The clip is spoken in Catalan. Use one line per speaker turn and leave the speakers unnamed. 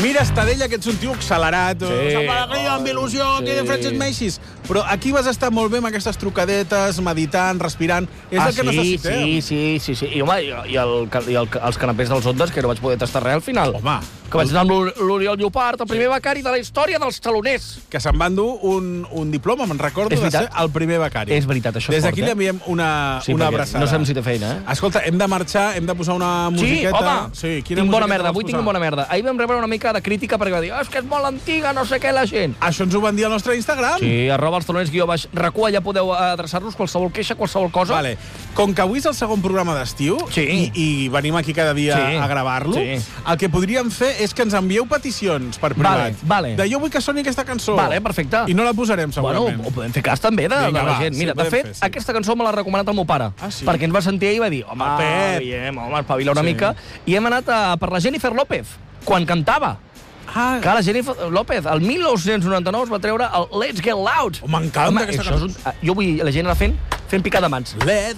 Mira Estadella, que ets un tio accelerat.
Sí.
S'alegria, amb il·lusió,
Sí.
que de Francesc Meixis. Però aquí vas estar molt bé amb aquestes trucadetes, meditant, respirant. És el que necessitem.
Sí. I, home, els canapés dels Ondes, que no vaig poder tastar res al final.
Home.
Que vaig anar amb l'Oriol Llopart, el primer becari de la història dels taloners.
Que se'n van dur un diploma, me'n recordo, de ser el primer becari.
És veritat, això és
Des d'aquí
fort,
li enviem una abraçada.
No sabem si té feina, eh?
Escolta, hem de marxar, hem de posar una musiqueta.
Home,
sí,
tinc bona merda, avui tinc bona merda. Ahir vam rebre una mica de crítica perquè va dir és que és molt antiga, no sé què, la gent.
Això ens ho van dir al nostre Instagram.
Sí, @els_taloners_RAC1, allà podeu adreçar-nos qualsevol queixa, qualsevol cosa.
Vale. Com que avui és el segon programa d'estiu i venim aquí cada dia a gravar-lo, el que podríem fer és que ens envieu peticions per privat.
Vale.
De jo vull que soni aquesta cançó.
Vale, perfecte.
I no la posarem, segurament.
Bueno, ho podem fer cas també de la gent. Mira, de fet, aquesta cançó me l'ha recomanat el meu pare.
Ah, sí?
Perquè ens va sentir i va dir, home, espavila una mica. I hem anat per la Jennifer López, quan cantava. Que la Jennifer López, el 1999, es va treure el Let's Get Loud.
M'encanta aquesta cançó.
Jo vull la gent anar fent picada de mans.
Let's